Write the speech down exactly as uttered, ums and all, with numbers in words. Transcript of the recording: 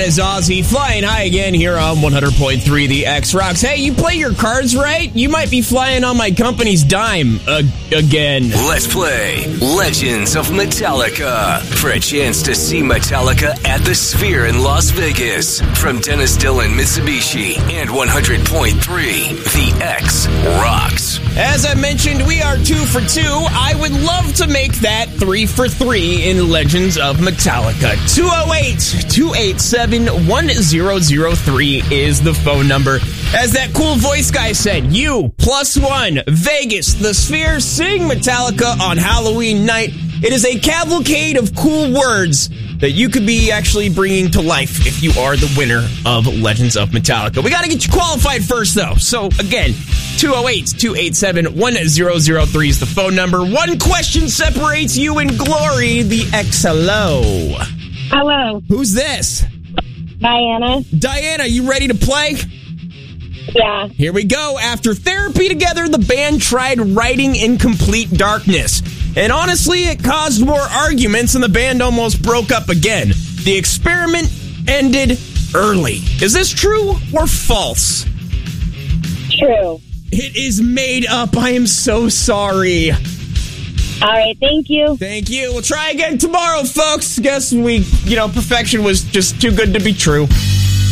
is Ozzy flying high again here on one hundred point three The X Rocks. Hey, you play your cards right? You might be flying on my company's dime uh, again. Let's play Legends of Metallica for a chance to see Metallica at the Sphere in Las Vegas from Dennis Dillon Mitsubishi and one hundred point three The X Rocks. As I mentioned, we are two for two. I would love to make that three for three in Legends of Metallica. two oh eight, two eight seven, one oh oh three is the phone number. As that cool voice guy said, you plus one, Vegas, the Sphere, sing Metallica on Halloween night. It is a cavalcade of cool words that you could be actually bringing to life if you are the winner of Legends of Metallica. We got to get you qualified first, though. So, again, two oh eight, two eight seven, one oh oh three is the phone number. One question separates you and glory. The X, hello. Hello. Who's this? Diana. Diana, you ready to play? Yeah. Here we go. After therapy together, the band tried writing in complete darkness. And honestly, it caused more arguments and the band almost broke up again. The experiment ended early. Is this true or false? True. It is made up. I am so sorry. All right, thank you. Thank you. We'll try again tomorrow, folks. Guess we, you know, perfection was just too good to be true.